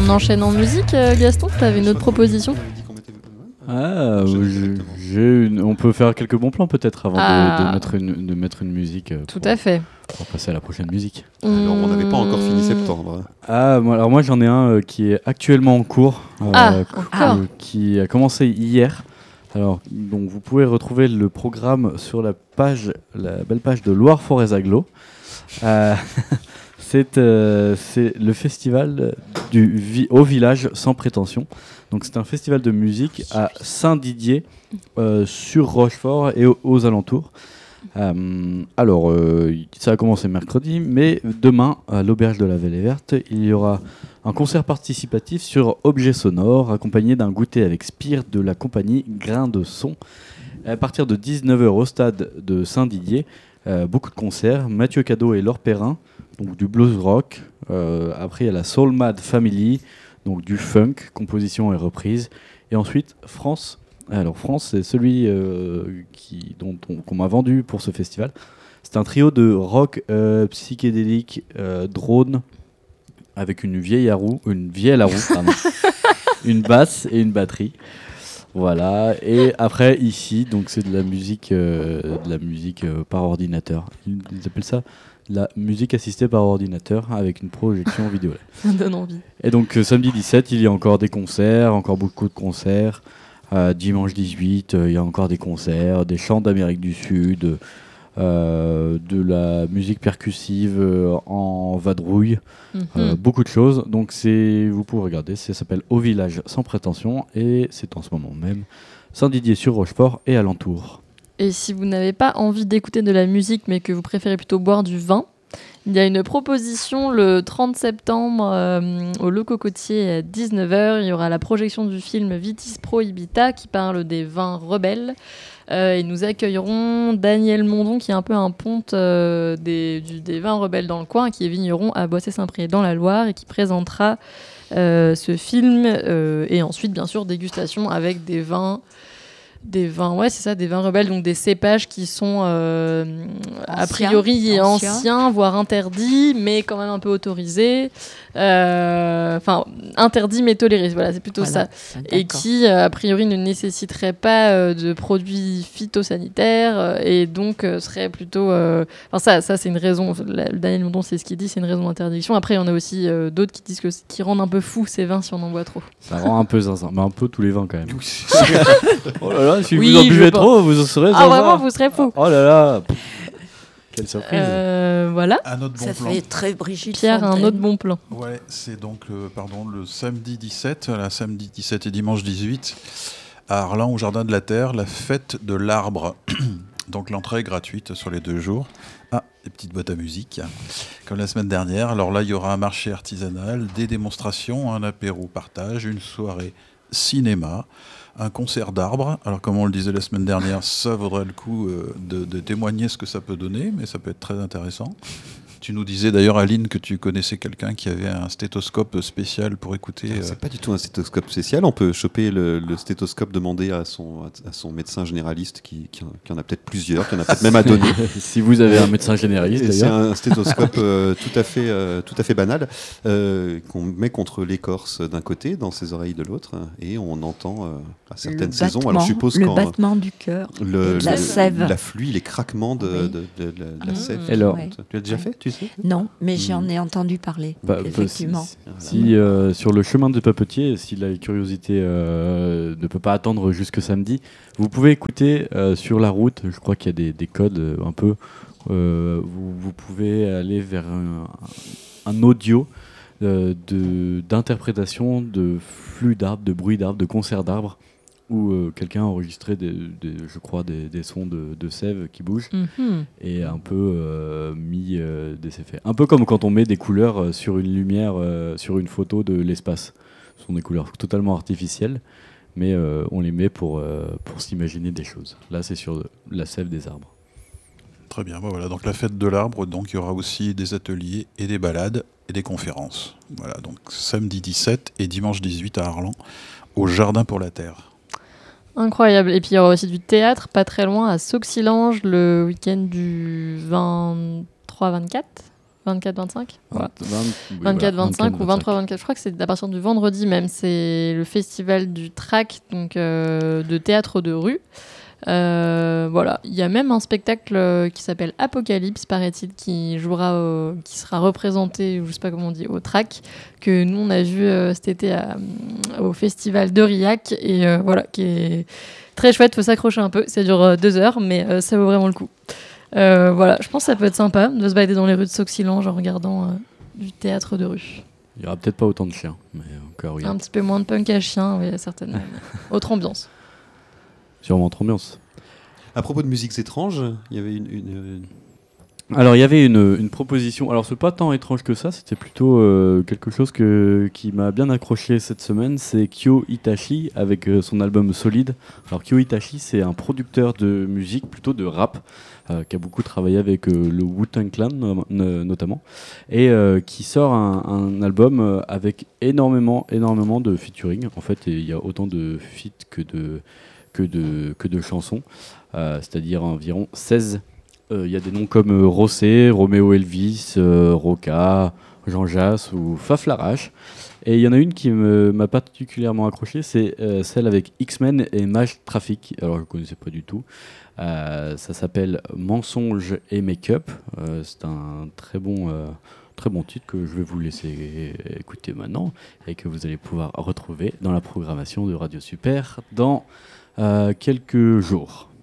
On enchaîne en musique, Gaston. T'avais une autre proposition? On peut faire quelques bons plans peut-être avant de mettre une musique. Tout à fait. Pour passer à la prochaine musique. Alors on n'avait pas encore fini septembre. Moi j'en ai un qui est actuellement en cours, qui a commencé hier. Alors donc vous pouvez retrouver le programme sur la belle page de Loire-Forez-Aglo. C'est le festival au village sans prétention. Donc c'est un festival de musique à Saint-Didier, sur Rochefort et aux alentours. Ça a commencé mercredi, mais demain, à l'Auberge de la Vallée Verte, il y aura un concert participatif sur objets sonores, accompagné d'un goûter avec Spire de la compagnie Grain de Son. À partir de 19h au stade de Saint-Didier, beaucoup de concerts. Mathieu Cadeau et Laure Perrin, donc du blues rock. Après, il y a la Soul Mad Family, donc du funk, composition et reprise. Et ensuite, France. Alors France, c'est celui qu'on m'a vendu pour ce festival. C'est un trio de rock psychédélique, drone, avec une vielle à roue, une basse et une batterie. Voilà. Et après ici, donc c'est de la musique par ordinateur. Ils appellent ça la musique assistée par ordinateur avec une projection vidéo. Ça donne envie. Et donc samedi 17, il y a encore des concerts, encore beaucoup de concerts. Dimanche 18, il y a encore des concerts, des chants d'Amérique du Sud, de la musique percussive en vadrouille, beaucoup de choses. Donc vous pouvez regarder, ça s'appelle Au Village sans prétention et c'est en ce moment même Saint-Didier sur Rochefort et alentour. Et si vous n'avez pas envie d'écouter de la musique mais que vous préférez plutôt boire du vin, il y a une proposition le 30 septembre au Le Cocotier à 19h. Il y aura la projection du film Vitis Prohibita qui parle des vins rebelles. Et nous accueillerons Daniel Mondon qui est un peu un ponte des vins rebelles dans le coin, qui est vigneron à Boissé-Saint-Priest dans la Loire et qui présentera ce film. Et ensuite, bien sûr, dégustation avec des vins rebelles, donc des cépages qui sont a priori anciens, voire interdits, mais quand même un peu autorisés. Interdits mais tolérés, voilà, c'est plutôt ça. Et qui, a priori, ne nécessiteraient pas de produits phytosanitaires et donc serait plutôt... ça, c'est une raison. Daniel Mondon, c'est ce qu'il dit, c'est une raison d'interdiction. Après, on a aussi d'autres qui disent qui rendent un peu fou ces vins si on en boit trop. Ça rend un peu zinzin, mais un peu tous les vins quand même. Oh là là, si vous en buvez trop, vous en serez zinzin. Ah vraiment, vous serez fou. Oh là là. Quelle surprise. Voilà. Un autre bon ça plan. fait très Brigitte Pierre, Fontaine. un autre bon plan. Ouais, c'est donc le samedi 17, samedi 17 et dimanche 18, à Arlin, au Jardin de la Terre, la fête de l'arbre. Donc l'entrée est gratuite sur les 2 jours. Des petites boîtes à musique, comme la semaine dernière. Alors là, il y aura un marché artisanal, des démonstrations, un apéro partage, une soirée cinéma, un concert d'arbres. Alors comme on le disait la semaine dernière, ça vaudrait le coup de témoigner ce que ça peut donner, mais ça peut être très intéressant. Tu nous disais d'ailleurs, Aline, que tu connaissais quelqu'un qui avait un stéthoscope spécial pour écouter. C'est pas du tout un stéthoscope spécial. On peut choper le stéthoscope, demander à son médecin généraliste qui en a peut-être plusieurs, qui en a peut-être même à donner. Si vous avez un médecin généraliste, d'ailleurs. C'est un stéthoscope tout à fait banal qu'on met contre l'écorce d'un côté, dans ses oreilles de l'autre, et on entend à certaines saisons. Alors je suppose le battement du cœur, la sève, la pluie, les craquements de la sève. Alors, tu l'as déjà fait? Non, mais j'en ai entendu parler. Effectivement. Si sur le chemin de Papetier, si la curiosité ne peut pas attendre jusque samedi, vous pouvez écouter sur la route. Je crois qu'il y a des codes un peu. Vous pouvez aller vers un audio d'interprétation de flux d'arbres, de bruits d'arbres, de concerts d'arbres, où quelqu'un a enregistré des sons de sève qui bougent et un peu mis des effets. Un peu comme quand on met des couleurs sur une lumière, sur une photo de l'espace. Ce sont des couleurs totalement artificielles, mais on les met pour s'imaginer des choses. Là, c'est sur la sève des arbres. Très bien, voilà, donc la fête de l'arbre, donc il y aura aussi des ateliers et des balades et des conférences. Voilà, donc samedi 17 et dimanche 18 à Arlin, au Jardin pour la Terre. Incroyable. Et puis il y aura aussi du théâtre, pas très loin, à Sauxillange, le week-end du 23-24. 24-25 voilà. 24-25 ou 23-24. Je crois que c'est à partir du vendredi même. C'est le festival du track, donc de théâtre de rue. Voilà, il y a même un spectacle qui s'appelle Apocalypse, paraît-il, qui sera représenté, je sais pas comment on dit, au track, que nous on a vu cet été au festival d'Aurillac, et voilà, qui est très chouette. Faut s'accrocher un peu, ça dure 2 heures, mais ça vaut vraiment le coup. Voilà, je pense que ça peut être sympa de se balader dans les rues de Sauxillange en regardant du théâtre de rue. Il y aura peut-être pas autant de chiens, mais encore oui. Un petit peu moins de punk à chien, oui, certainement. Autre ambiance. Sûrement autre ambiance. À propos de musiques étranges, il y avait Alors il y avait une proposition, alors c'est pas tant étrange que ça, c'était plutôt quelque chose qui m'a bien accroché cette semaine, c'est Kyo Itachi avec son album Solide. Alors Kyo Itachi, c'est un producteur de musique, plutôt de rap, qui a beaucoup travaillé avec le Wu-Tang Clan notamment, et qui sort un album avec énormément de featuring. En fait, il y a autant de feats que de chansons, c'est-à-dire environ 16. Il y a des noms comme Rossé, Roméo Elvis, Roca, Jean Jass ou Faf Larache. Et il y en a une qui m'a particulièrement accroché, c'est celle avec X-Men et Mage Traffic. Alors je ne connaissais pas du tout. Ça s'appelle Mensonge et Make-up. C'est un très bon titre que je vais vous laisser écouter maintenant et que vous allez pouvoir retrouver dans la programmation de Radio Super dans quelques jours.